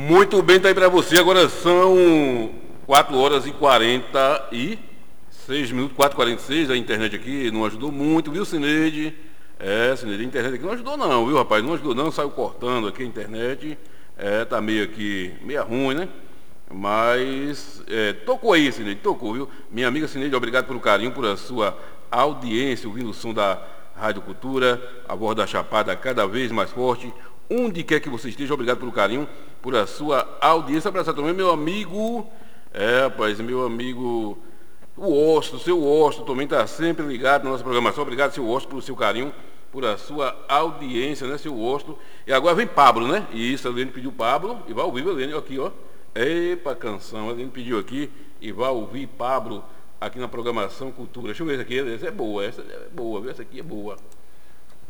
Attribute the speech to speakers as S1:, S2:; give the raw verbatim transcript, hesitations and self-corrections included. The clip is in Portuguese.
S1: Muito bem, tá aí pra você. Agora são quatro horas e quarenta e seis minutos, quatro e quarenta e seis. A internet aqui não ajudou muito, viu, Cineide? É, Cineide, a internet aqui não ajudou não, viu, rapaz? Não ajudou não, saiu cortando aqui a internet. É, tá meio aqui, meio ruim, né? Mas é, tocou aí, Cineide, tocou, viu? Minha amiga Cineide, obrigado pelo carinho, por a sua audiência, ouvindo o som da Rádio Cultura, a voz da Chapada cada vez mais forte. Onde quer que você esteja, obrigado pelo carinho, por a sua audiência. Abraçar também meu amigo, é, rapaz, meu amigo, o Osto, seu Osto, também está sempre ligado na nossa programação. Obrigado, seu Osto, pelo seu carinho, por a sua audiência, né, seu Osto. E agora vem Pablo, né? E isso, a Helene pediu Pablo, e vai ouvir a Helene aqui, ó. Epa, canção, a Helene pediu aqui, e vai ouvir Pablo aqui na programação Cultura. Deixa eu ver essa aqui, essa é boa, essa é boa, viu? Essa aqui é boa.